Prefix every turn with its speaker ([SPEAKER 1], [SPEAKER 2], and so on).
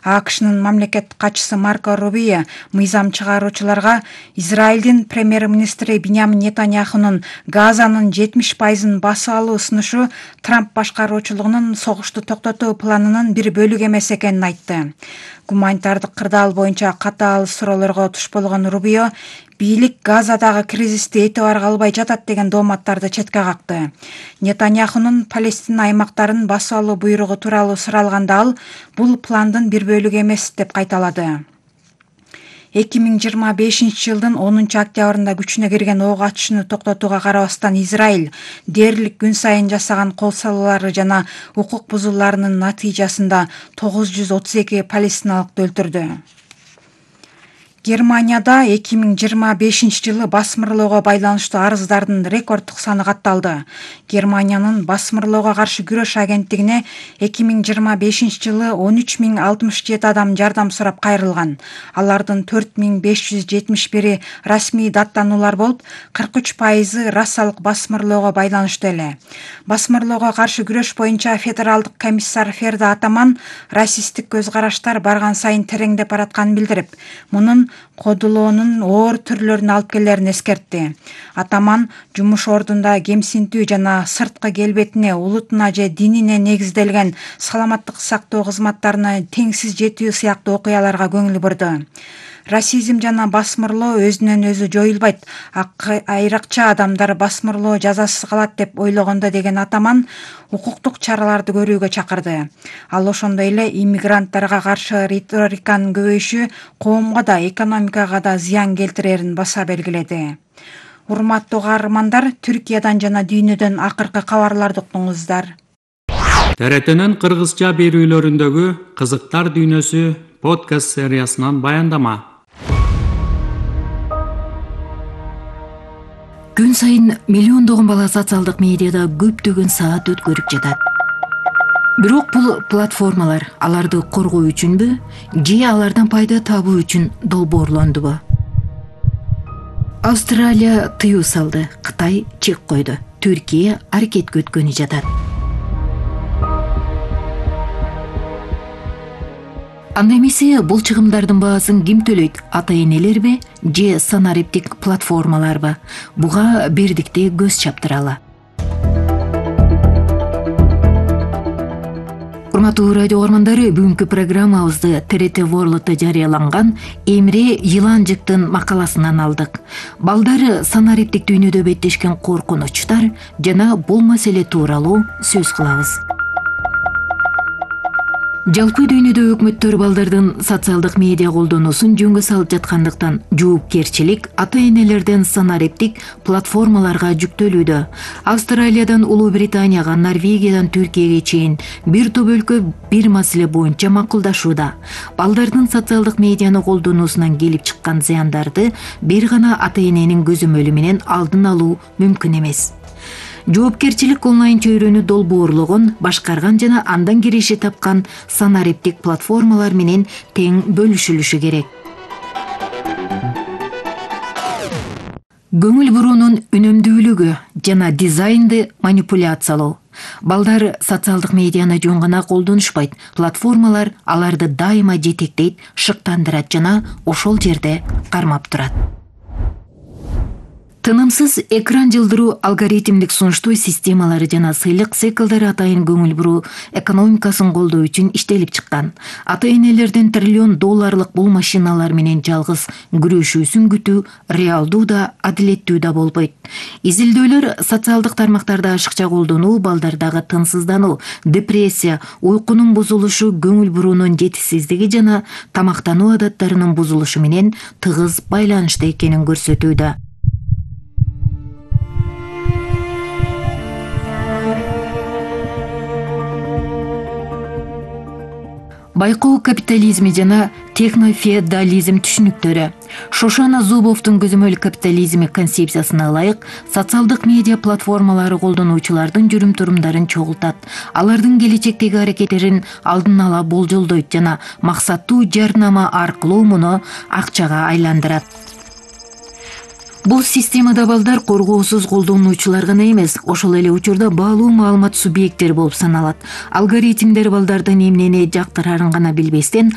[SPEAKER 1] АКШнын мамлекет катчысы Марко Рубио мыйзам чыгаруучуларга Израилдин премьер-министри Биньямин Нетаньяхунун Газанын 70% басып алуу сунушу Трамп башкаруучулугунун согушту токтотуу планынын бир бөлүгү эмес экенин айтты. Гуманитардык кырдаал боюнча катаал суроолорго туш болгон Рубио бийлик Газадагы кризисти этибарга албай жатат деген дооматтарды четке какты. Нетаньяхунун Палестина аймактарын басып алуу буйругу тууралуу суралганда ал бул пландын бир бөлүгү эмес деп кайталады. 2025 жылдын 10 октябрында күчүнө кирген ок атышууну токтотууга карабастан Израиль дээрлик күн сайын жасаган кол салуулары жана укук бузууларынын натыйжасында 932 палестиналыкты өлтүрдү. Германияда 2025 жылы басмырлоого байланыштуу арыздардын рекорддук саны катталды. Германиянын басмырлоого каршы күрөш агенттигине 2025 жылы 13.067 адам жардам сурап кайрылган. Алардын 4.571 расмий даттануулар болуп, 43% расалык басмырлоого байланыштуу эле. Басмырлоого каршы күрөш боюнча федералдык комиссар Ферда Атаман расисттик көз караштар барган сайын тереңдеп баратканын билдирип, мунун кодулоонун оор түрлөрүнө алып келерин эскертти. Атаман жумуш ордунда кемсинтүү жана сырткы келбетине, улутуна же динине негизделген саламаттык сактоо кызматтарына теңсиз жетүү сыяктуу окуяларга көңүл бурду. Расизм жана басмырлоо өзүнөн өзү жоюлбайт. Айрыкча адамдар басмырлоо жазасыз калат деп ойлогондо деген Атаман укуктук чараларды көрүүгө чакырды. Ал ошондой эле иммигранттарга каршы риториканын көбөйүшү коомго да, экономикага да зыян келтирерин баса белгиледи. Урматтуу каармандар, Түркиядан жана дүйнөдөн акыркы кабарларды уктуңуздар.
[SPEAKER 2] ТРТнын кыргызча берүүлөрүндөгү Кызыктар дүйнөсү подкаст сериясынан баяндама.
[SPEAKER 3] Күн сайын миллиондогон бала социалдык медиада көптөгөн саат өткөрүп жатат. Бирок бул платформалар аларды коргоо үчүнбү, же алардан пайда табуу үчүн долбоорлондубу? Австралия тыюу салды, Кытай чек койду, Түркия аракетке өткөнү жатат. Анда эмесе бул чыгымдардын баасын ким төлөйт? Ата-энелерби же санариптик платформаларбы? Буга бирдикте көз чаптыралы. Урматтуу радио угармандары, бүгүнкү программабызды ТРТ World'та жарыяланган Эмре Йыланжыктын макаласынан алдык. Балдар санариптик дүйнөдө беттешкен коркунучтар жана бул маселе тууралуу сөз кылабыз. Жалпы дүйнөдө өкмөттөр балдардын социалдык медиа колдонуусун жөнгө салып жаткандыктан жоопкерчилик ата-энелерден санариптик платформаларга жүктөлүүдө. Австралиядан Улуу Британияга, Норвегиядан Түркияга чейин бир топ өлкө бир маселе боюнча макулдашууда. Балдардын социалдык медианы колдонуусунан келип чыккан зыяндарды бир гана ата-эненин көзөмөлү менен алдын алуу мүмкүн эмес. Жоопкерчилик онлайн чөйрөнү долбоорлогон, башкарган жана андан киреше тапкан санариптик платформалар менен тең бөлүшүлүшү керек. Көңүл буруунун үнөмдүүлүгү жана дизайнды манипуляциялоо. Балдар социалдык медианы жөн гана колдонушпайт. Платформалар аларды дайыма жетектейт, шыктандырат жана ошол жерде кармап турат. Тынымсыз экран жылдыруу, алгоритмдик сунуштуу системалары жана сыйлык циклдары атайын көңүл буруу экономикасын колдоо үчүн иштелип чыккан. Ата-энелерден $1 триллион бул машиналар менен жалгыз күрөшүүсүн күтүү реалдуу да, адилеттүү да болбойт. Изилдөөлөр социалдык тармактарды ашыкча колдонуу, балдардагы тынсыздануу, депрессия, уйкунун бузулушу, көңүл буруунун жетишсиздиги жана тамактануу адаттарынын бузулушу менен тыгыз байланышта экенин көрсөтүүдө. Байкоо капитализми жана технофеодализм түшүнүктөрү. Шошана Зубовдун көзөмөл капитализми концепциясына ылайык, социалдык медиа платформалары колдонуучулардын жүрүм-турумдарын чогултат. Алардын келечектеги аракеттерин алдын ала болжолдойт жана максаттуу жарнама аркылуу муну акчага айландырат. Бул системада балдар коргоосуз колдонуучулар гана эмес, ошол эле учурда баалуу маалымат субъекттери болуп саналат. Алгоритмдер балдардын эмнени жактырарын гана билбестен,